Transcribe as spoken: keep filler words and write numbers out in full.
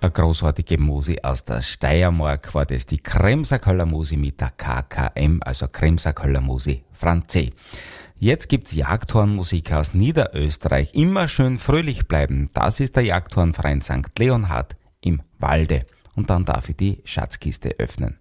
Eine großartige Musik aus der Steiermark war das, die Kremser-Köller Musik mit der K K M, also Kremser-Köller Musik Franzé. Jetzt gibt's Jagdhornmusik aus Niederösterreich. Immer schön fröhlich bleiben. Das ist der Jagdhornverein Sankt Leonhard im Walde. Und dann darf ich die Schatzkiste öffnen.